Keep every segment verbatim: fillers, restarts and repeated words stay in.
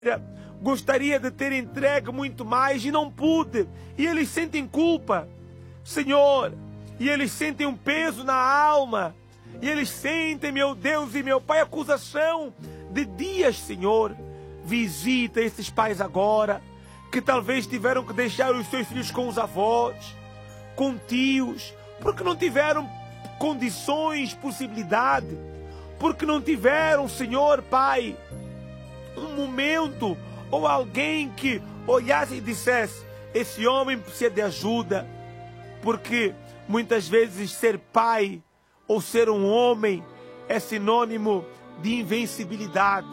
gostaria de ter entregue muito mais e não pude, e eles sentem culpa, Senhor, e eles sentem um peso na alma, e eles sentem, meu Deus e meu Pai, acusação de dias, Senhor. Visita esses pais agora, que talvez tiveram que deixar os seus filhos com os avós, com tios, porque não tiveram condições, possibilidade, porque não tiveram, Senhor, Pai, um momento ou alguém que olhasse e dissesse: esse homem precisa de ajuda. Porque muitas vezes ser pai ou ser um homem é sinônimo de invencibilidade.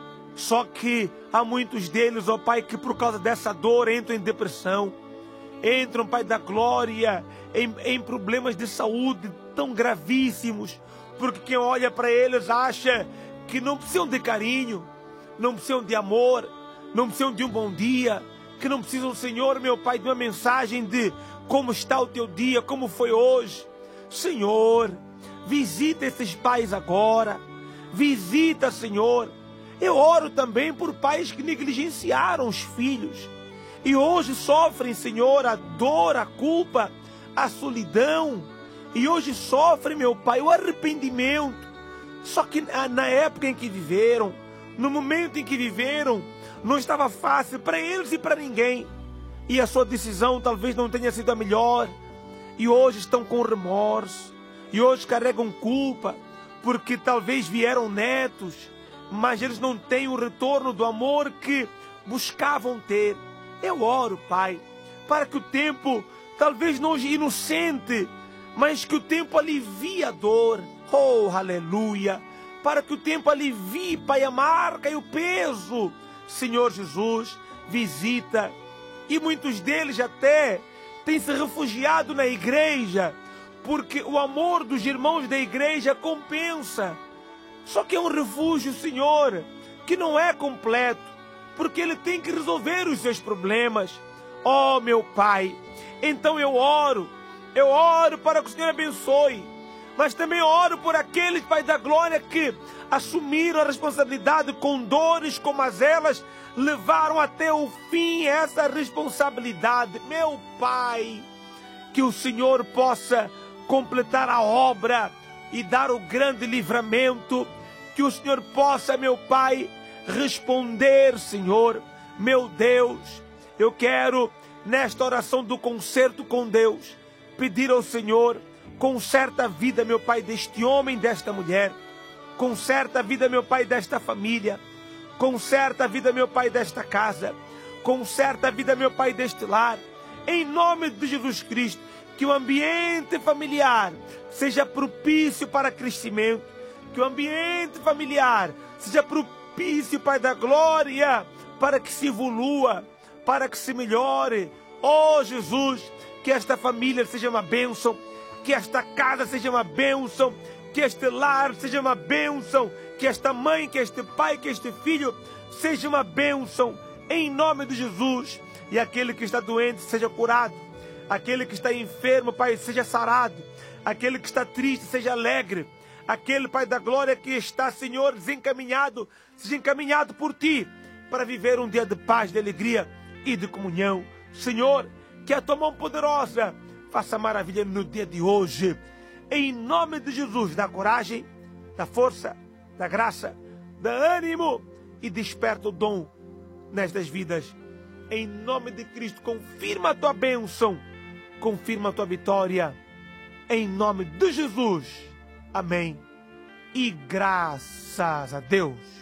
Só que há muitos deles, ó Pai, que por causa dessa dor entram em depressão, entram, Pai da glória, em, em problemas de saúde tão gravíssimos, porque quem olha para eles acha que não precisam de carinho, não precisam de amor, não precisam de um bom dia, que não precisam, Senhor, meu Pai, de uma mensagem de como está o teu dia, como foi hoje. Senhor, visita esses pais agora, visita, Senhor. Eu oro também por pais que negligenciaram os filhos e hoje sofrem, Senhor, a dor, a culpa, a solidão, e hoje sofrem, meu Pai, o arrependimento. Só que na época em que viveram, no momento em que viveram, não estava fácil para eles e para ninguém. E a sua decisão talvez não tenha sido a melhor. E hoje estão com remorso. E hoje carregam culpa. Porque talvez vieram netos, mas eles não têm o retorno do amor que buscavam ter. Eu oro, Pai, para que o tempo, talvez não inocente, mas que o tempo alivie a dor. Oh, aleluia! Para que o tempo alivie, Pai, a marca e o peso. Senhor Jesus, visita. E muitos deles até têm se refugiado na igreja, porque o amor dos irmãos da igreja compensa. Só que é um refúgio, Senhor, que não é completo, porque ele tem que resolver os seus problemas. Oh, meu Pai, então eu oro, eu oro para que o Senhor abençoe, mas também oro por aqueles, Pai da glória, que assumiram a responsabilidade com dores, com mazelas, levaram até o fim essa responsabilidade. Meu Pai, que o Senhor possa completar a obra e dar o grande livramento, que o Senhor possa, meu Pai, responder, Senhor. Meu Deus, eu quero, nesta oração do concerto com Deus, pedir ao Senhor: conserta a vida, meu Pai, deste homem, desta mulher. Conserta a vida, meu Pai, desta família. Conserta a vida, meu Pai, desta casa. Conserta a vida, meu Pai, deste lar. Em nome de Jesus Cristo, que o ambiente familiar seja propício para crescimento. Que o ambiente familiar seja propício, Pai da glória, para que se evolua, para que se melhore. Oh, Jesus, que esta família seja uma bênção. Que esta casa seja uma bênção, que este lar seja uma bênção, que esta mãe, que este pai, que este filho seja uma bênção, em nome de Jesus. E aquele que está doente seja curado, aquele que está enfermo, Pai, seja sarado, aquele que está triste seja alegre, aquele, Pai da glória, que está, Senhor, desencaminhado, seja encaminhado por Ti, para viver um dia de paz, de alegria e de comunhão. Senhor, que a Tua mão poderosa faça maravilha no dia de hoje. Em nome de Jesus, dá coragem, dá força, dá graça, dá ânimo e desperta o dom nestas vidas. Em nome de Cristo, confirma a Tua bênção, confirma a Tua vitória. Em nome de Jesus. Amém. E graças a Deus.